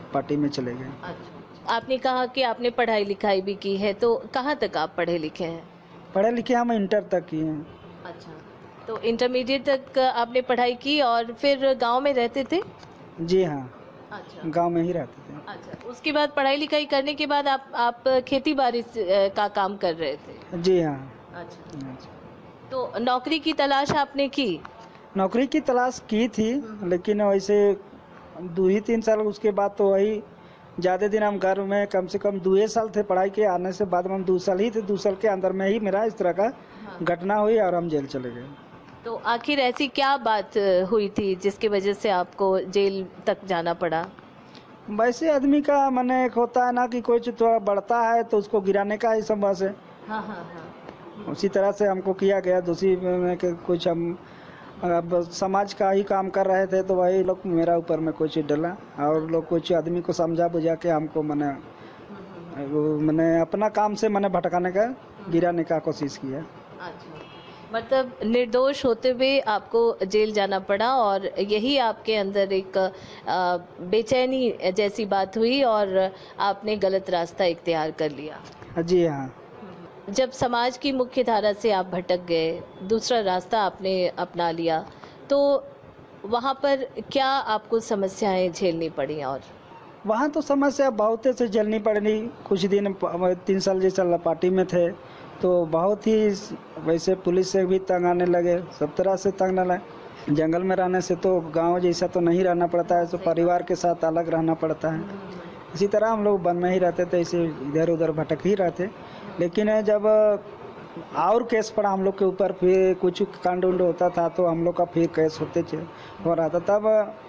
Party में चले गए। अच्छा, आपने कहा कि आपने पढ़ाई लिखाई भी की है, तो कहाँ तक आप पढ़े लिखे हैं? पढ़े लिखे हम इंटर तक किए हैं। अच्छा, तो इंटरमीडिएट तक आपने पढ़ाई की और फिर गांव में रहते थे? जी हाँ, अच्छा। गांव में ही रहते थे। अच्छा, उसके बाद पढ़ाई लिखाई करने के बाद आप खेती बाड़ी का काम कर रहे थे? जी हाँ। अच्छा, अच्छा। तो नौकरी की तलाश आपने की? नौकरी की तलाश की थी, लेकिन वैसे 2 ही 3 साल उसके बाद तो वही ज़्यादा दिन हम घर में कम से कम 2 साल थे पढ़ाई के आने से बाद में हम 2 साल ही थे। 2 साल के अंदर में ही मेरा इस तरह का हाँ। घटना हुई और हम जेल चले गए। तो आखिर ऐसी क्या बात हुई थी जिसकी वजह से आपको जेल तक जाना पड़ा? वैसे आदमी का मैंने एक होता है ना कि कोई चीज़ थोड़ा बढ़ता है तो उसको गिराने का ही सब बस है। हाँ हाँ हाँ। उसी तरह से हमको किया गया। दूसरी में कि कुछ हम अब समाज का ही काम कर रहे थे तो वही लोग मेरा ऊपर में कोई चीज़ डला और लोग कुछ आदमी को समझा बुझा के हमको मैंने अपना काम से मैंने भटकाने का गिराने का कोशिश किया। अच्छा, मतलब निर्दोष होते हुए आपको जेल जाना पड़ा और यही आपके अंदर एक बेचैनी जैसी बात हुई और आपने गलत रास्ता इख्तियार कर लिया। जी हाँ। जब समाज की मुख्य धारा से आप भटक गए, दूसरा रास्ता आपने अपना लिया, तो वहाँ पर क्या आपको समस्याएं झेलनी पड़ी? और वहाँ तो समस्या बहुत से झेलनी पड़ी। कुछ दिन 3 साल जैसा पार्टी में थे तो बहुत ही वैसे पुलिस से भी तंग आने लगे, सब तरह से तंग न लगे। जंगल में रहने से तो गांव जैसा तो नहीं रहना पड़ता है, तो परिवार के साथ अलग रहना पड़ता है। इसी तरह हम लोग वन में ही रहते थे, इसे इधर उधर भटक ही रहते। लेकिन जब और केस पड़ा हम लोग के ऊपर, फिर कुछ कांड उंड होता था तो हम लोग का फिर केस होते थे हो रहा था। तब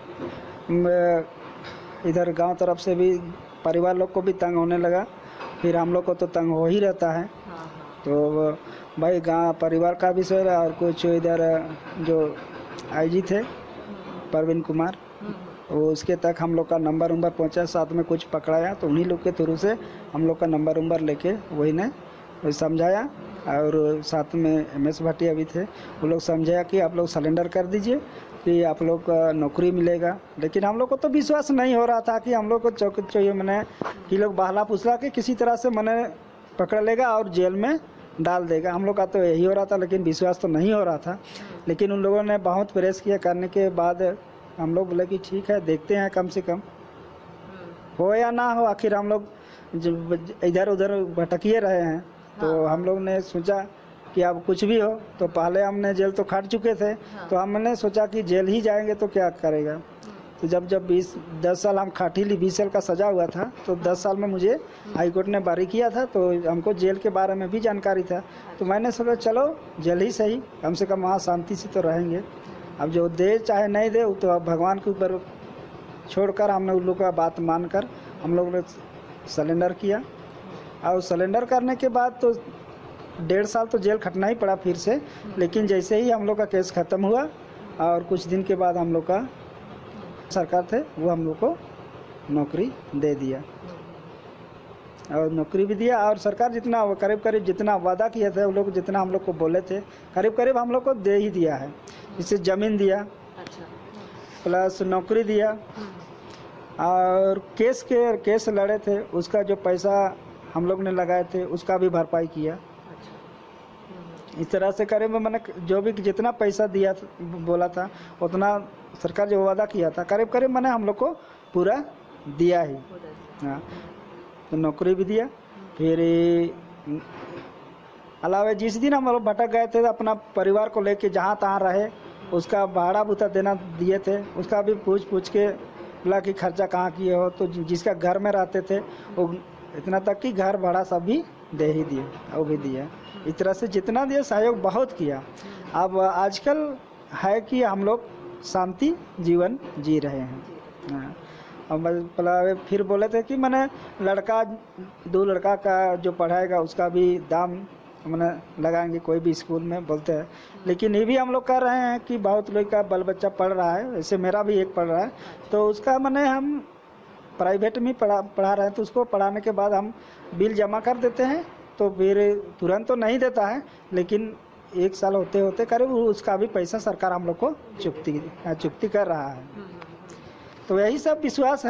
इधर गांव तरफ से भी परिवार लोग को भी तंग होने लगा, फिर हम लोग को तो तंग हो ही रहता है। तो भाई गांव परिवार का विषय और कुछ इधर जो आईजी थे परवीन कुमार, वो उसके तक हम लोग का नंबर पहुंचा, साथ में कुछ पकड़ाया तो उन्हीं लोग के थ्रू से हम लोग का नंबर लेके वही ने वही समझाया। और साथ में MS भाटिया भी थे, वो लोग समझाया कि आप लोग सरेंडर कर दीजिए कि आप लोग का नौकरी मिलेगा। लेकिन हम लोग को तो विश्वास नहीं हो रहा था कि हम लोग को चाहिए मैंने कि लोग बहला फुसला के किसी तरह से मैंने पकड़ लेगा और जेल में डाल देगा। हम लोग का तो यही हो रहा था, लेकिन विश्वास तो नहीं हो रहा था। लेकिन उन लोगों ने बहुत प्रेस किया, करने के बाद हम लोग बोले कि ठीक है देखते हैं, कम से कम हो या ना हो, आखिर हम लोग इधर उधर भटकिए रहे हैं। तो हम लोग ने सोचा कि अब कुछ भी हो, तो पहले हमने जेल तो खाट चुके थे, तो हमने सोचा कि जेल ही जाएंगे तो क्या करेगा। तो जब 10 साल हम खाटी ली, 20 साल का सजा हुआ था, तो 10 साल में मुझे हाई कोर्ट ने बारी किया था, तो हमको जेल के बारे में भी जानकारी था। तो मैंने सोचा चलो जेल ही सही, कम से कम वहाँ शांति से तो रहेंगे। अब जो दे चाहे नहीं दे तो अब भगवान के ऊपर छोड़कर हमने उन लोग का बात मानकर हम लोग ने सरेंडर किया। और सरेंडर करने के बाद तो 1.5 साल तो जेल खटना ही पड़ा फिर से। लेकिन जैसे ही हम लोग का केस ख़त्म हुआ और कुछ दिन के बाद हम लोग का सरकार थे वो हम लोग को नौकरी दे दिया, और नौकरी भी दिया। और सरकार जितना करीब जितना वादा किया था वो लोग, जितना हम लोग को बोले थे, करीब हम लोग को दे ही दिया है। इससे ज़मीन दिया, प्लस नौकरी दिया, और केस लड़े थे उसका जो पैसा हम लोग ने लगाए थे उसका भी भरपाई किया। इस तरह से करीब मैंने जो भी जितना पैसा दिया बोला था उतना सरकार जो वादा किया था करीब मैंने हम लोग को पूरा दिया ही। हाँ, तो नौकरी भी दिया। फिर अलावा जिस दिन हम लोग भटक गए थे अपना परिवार को लेके जहाँ तहाँ रहे, उसका भाड़ा भूता देना दिए थे, उसका भी पूछ के बोला कि खर्चा कहाँ किए हो। तो जिसका घर में रहते थे वो इतना तक कि घर भाड़ा सब भी दे ही दिए, वो भी दिया। इस तरह से जितना दिया सहयोग बहुत किया। अब आजकल है कि हम लोग शांति जीवन जी रहे हैं। हाँ, और फिर बोले थे कि मैंने 2 लड़का का जो पढ़ाएगा उसका भी दाम मैंने लगाएंगे कोई भी स्कूल में बोलते हैं। लेकिन ये भी हम लोग कर रहे हैं कि बहुत लोग का बाल बच्चा पढ़ रहा है, ऐसे मेरा भी एक पढ़ रहा है, तो उसका मैंने हम प्राइवेट में पढ़ा रहे हैं, तो उसको पढ़ाने के बाद हम बिल जमा कर देते हैं। तो फिर तुरंत तो नहीं देता है, लेकिन 1 साल होते होते करीब उसका भी पैसा सरकार हम लोग को चुकती कर रहा है। तो यही सब विश्वास है।